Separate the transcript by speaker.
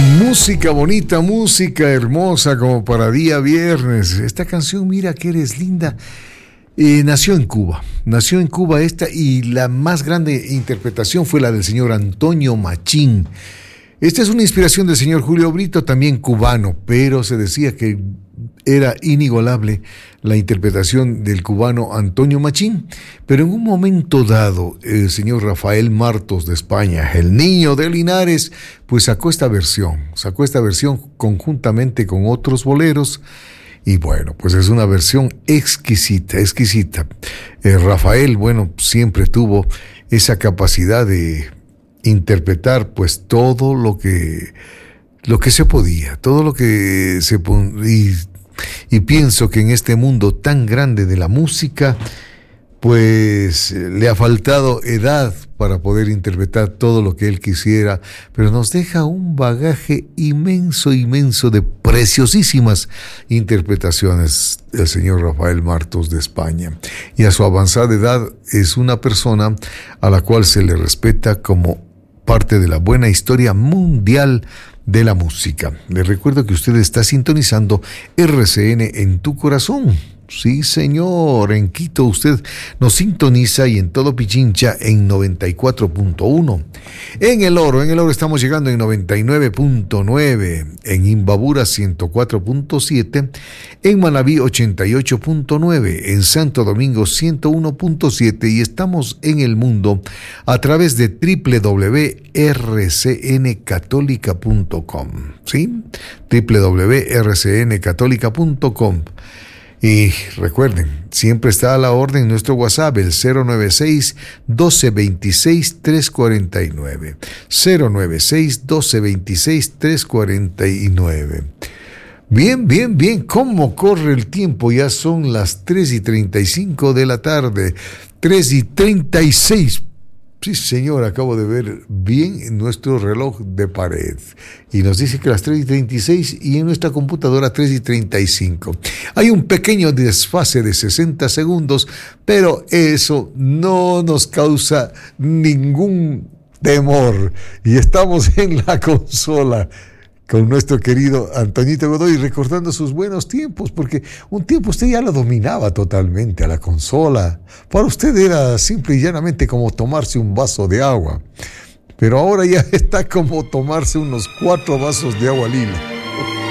Speaker 1: Música bonita, música hermosa como para día viernes. Esta canción, Mira que eres linda, nació en Cuba esta, y la más grande interpretación fue la del señor Antonio Machín. Esta es una inspiración del señor Julio Brito, también cubano, pero se decía que era inigualable la interpretación del cubano Antonio Machín. Pero en un momento dado, el señor Rafael Martos de España, el niño de Linares, pues sacó esta versión conjuntamente con otros boleros. Y bueno, pues es una versión exquisita. Rafael, bueno, siempre tuvo esa capacidad de interpretar pues todo lo que se podía, todo lo que se y pienso que en este mundo tan grande de la música, pues le ha faltado edad para poder interpretar todo lo que él quisiera, pero nos deja un bagaje inmenso de preciosísimas interpretaciones del señor Rafael Martos de España. Y a su avanzada edad es una persona a la cual se le respeta como parte de la buena historia mundial de la música. Les recuerdo que usted está sintonizando RCN en tu corazón. Sí, señor, en Quito usted nos sintoniza, y en todo Pichincha en 94.1. En el Oro estamos llegando en 99.9, en Imbabura 104.7, en Manabí 88.9, en Santo Domingo 101.7, y estamos en el mundo a través de www.rcncatólica.com, ¿sí? www.rcncatólica.com. Y recuerden, siempre está a la orden nuestro WhatsApp, el 096-1226-349. 096-1226-349. Bien, ¿cómo corre el tiempo? Ya son las 3:35 de la tarde, 3:36. Sí, señor, acabo de ver bien nuestro reloj de pared y nos dice que las 3:36, y en nuestra computadora 3:35. Hay un pequeño desfase de 60 segundos, pero eso no nos causa ningún temor. Y estamos en la consola con nuestro querido Antoñito Godoy, recordando sus buenos tiempos, porque un tiempo usted ya lo dominaba totalmente a la consola. Para usted era simple y llanamente como tomarse un vaso de agua, pero ahora ya está como tomarse unos 4 vasos de agua lila.